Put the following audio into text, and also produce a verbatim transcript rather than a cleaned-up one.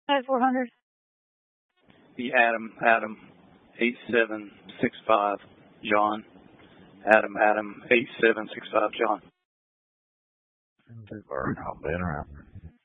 Five four hundred. The Adam, Adam, eight seven six five, John. Adam, Adam, eight seven six five, John. I'll be around.